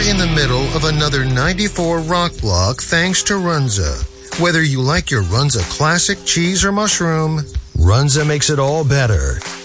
You're in the middle of another 94 rock block thanks to Runza. Whether you like your Runza classic cheese or mushroom, Runza makes it all better.